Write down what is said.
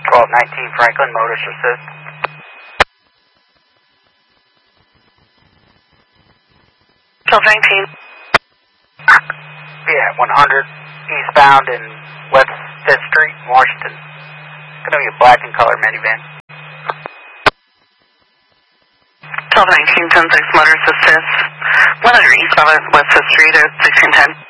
1219 Franklin, Motors Assist. Yeah, 100 eastbound in West 5th Street, Washington. It's going to be a black and color minivan. 1219 10-6 Motors Assist. 100 eastbound West 5th Street at 1610.